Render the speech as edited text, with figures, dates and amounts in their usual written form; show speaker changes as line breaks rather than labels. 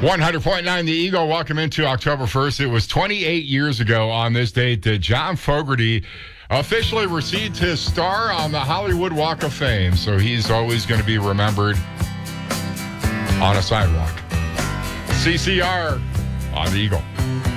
100.9 The Eagle. Welcome into October 1st. It was 28 years ago on this date that John Fogerty officially received his star on the Hollywood Walk of Fame. So he's always going to be remembered on a sidewalk. CCR on The Eagle.